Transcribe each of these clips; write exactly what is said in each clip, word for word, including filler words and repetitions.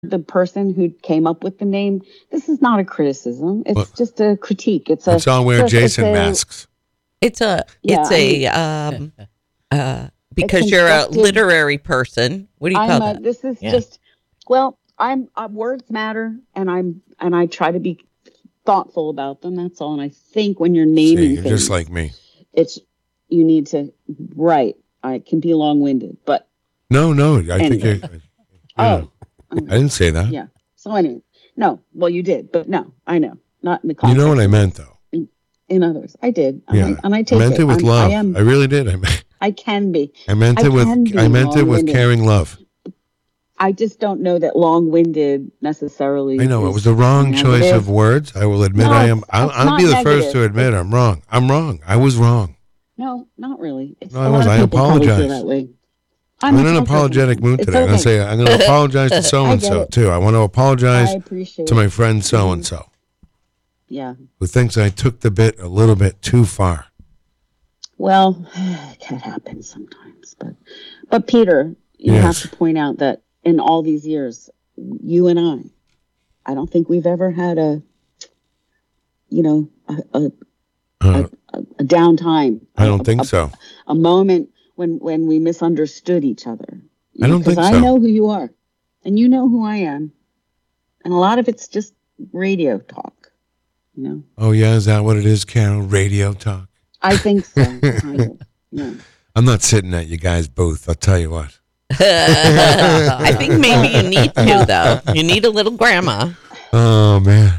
the person who came up with the name, this is not a criticism. Well, It's just a critique. It's a let's all wear it's a, it's Jason a masks. It's a yeah, it's I mean a um uh a because you're a constructive. literary person. What do you call I'm a that? this is Yeah. just well, I'm uh, words matter, and I'm and I try to be thoughtful about them. That's all. And I think when you're See, naming you're just things, like me. it's you need to right. I can be long winded, but No, no. I think anyway. you're, you Oh, know, I okay. didn't say that. Yeah. So anyway, no. Well, you did, but no, I know not in the You know what context I of meant, this. though. In, in others, I did, and, Yeah, I, and I I take meant it. it with I'm, I love. am. I really did. I meant, I can be. I meant I it with. can be I meant it with long-winded. caring love. I just don't know that long-winded necessarily I know it is was the wrong choice negative. of words. I will admit No, I am. it's, I'll, it's I'll not be the first negative. to admit It's I'm wrong. I'm wrong. I was wrong. no, not really. It's No, a I lot was. of I people probably feel apologize. that way. I'm I'm in an okay. apologetic mood It's today. I'm gonna okay. say I'm gonna apologize to so I and get so it. too. I want to I apologize appreciate to my it. friend so hmm and so Yeah. who thinks I took the bit a little bit too far. Well, it can happen sometimes, but but Peter, you have Yes. to point out that in all these years, you and I, I don't think we've ever had a, you know, a a, Uh, a, a downtime, I a, don't think a, so. a moment when when we misunderstood each other. You I know, don't because think I so. know who you are, and you know who I am, and a lot of it's just radio talk. You know, Oh yeah, is that what it is, Carol? Radio talk. I think so. Kind of. Yeah. I'm not sitting at you guys' booth. I'll tell you what. I think maybe you need to though. You need a little grandma. Oh man,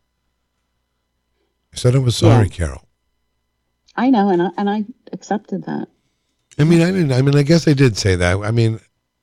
I said I was sorry, Yeah. Carol. I know, and I and I accepted that. I mean, I didn't. I mean, I guess I did say that. I mean,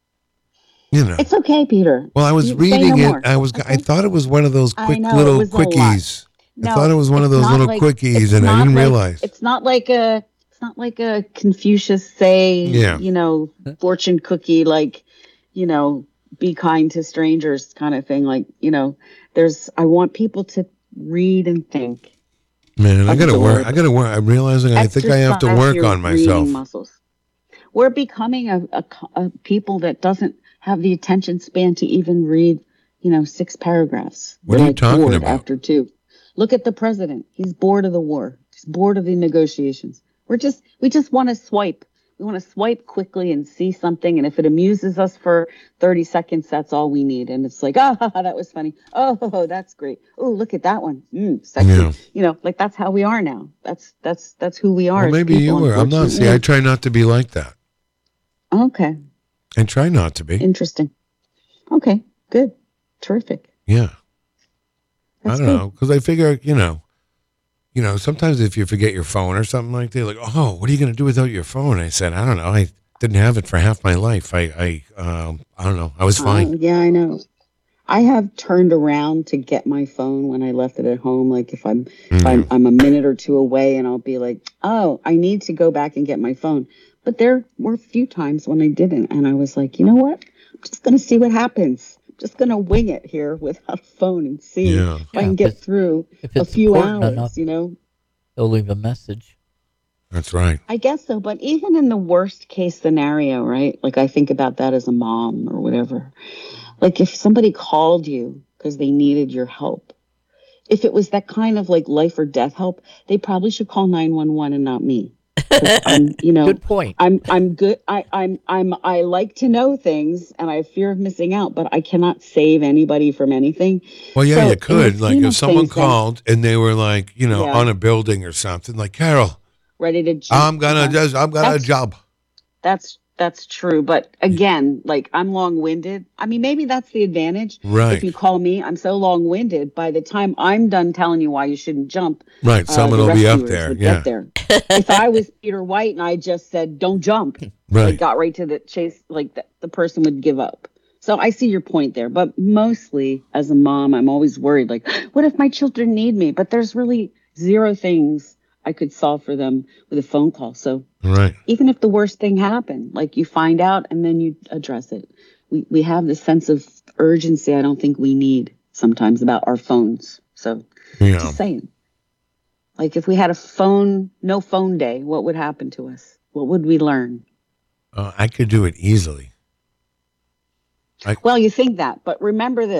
you know. It's okay, Peter. Well, I was You say reading no it. more. I was. I Okay? thought it was one of those I quick know it little was a lot. quickies. I No, thought it was one of it's those not little like quickies, it's and I not didn't like realize. it's not like a it's not like a Confucius say, Yeah. you know, fortune cookie like, you know, be kind to strangers kind of thing. Like, you know, there's I want people to read and think, Man, I gotta work. absorb, I gotta work. I'm realizing I think I have to exercise work your on reading myself. muscles. We're becoming a, a, co- a people that doesn't have the attention span to even read, you know, six paragraphs. What They're are you like talking bored about? after two. Look at the president. He's bored of the war. He's bored of the negotiations. We're just, we just want to swipe. We want to swipe quickly and see something. And if it amuses us for thirty seconds, that's all we need. And it's like, oh, that was funny. Oh, that's great. Oh, look at that one. Mm, sexy. Yeah. You know, like that's how we are now. That's, that's, that's who we are Well, as maybe you people, were. I'm not. See, I unfortunately. try not to be like that. Okay. I try not to be. Interesting. Okay, good. Terrific. Yeah. I That's don't good. know, because I figure, you know, you know, sometimes if you forget your phone or something like that, like, oh, what are you going to do without your phone? I said, I don't know. I didn't have it for half my life. I, I, um, I don't know. I was Oh, fine. yeah, I know. I have turned around to get my phone when I left it at home. Like if I'm if I'm, Mm. I'm a minute or two away, and I'll be like, oh, I need to go back and get my phone. But there were a few times when I didn't, and I was like, you know what? I'm just gonna see what happens. I'm just gonna wing it here without a phone and see Yeah. if I Yeah, can if get it's, through if a it's few important hours. enough, You know. they'll leave a message. That's right. I guess so, but even in the worst case scenario, right? Like I think about that as a mom or whatever. Like if somebody called you because they needed your help, if it was that kind of like life or death help, they probably should call nine one one and not me. Because I'm, you know, Good point. I'm I'm good. I I'm I'm I like to know things, and I have fear of missing out, but I cannot save anybody from anything. Well, yeah, So you in the could. Like scheme if of someone things, then, called and they were like, you know, yeah, on a building or something, like, Carol, ready to jump. I'm gonna Okay, just, I'm gonna that's jump. That's that's true, but again, like I'm long-winded. I mean, maybe that's the advantage. If Right. you call me, I'm so long-winded. By the time I'm done telling you why you shouldn't jump, Right. uh, Someone the will be up rescuers there. would Yeah. get there. If I was Peter White and I just said, "Don't jump," like Right. got right to the chase, like the, the person would give up. So I see your point there, but mostly as a mom, I'm always worried. Like, what if my children need me? But there's really zero things I could solve for them with a phone call. So Right. even if the worst thing happened, like you find out and then you address it. We we have this sense of urgency I don't think we need sometimes about our phones. So Yeah. just saying. Like if we had a phone, no phone day, what would happen to us? What would we learn? Uh, I could do it easily. Well, you think that, but remember this.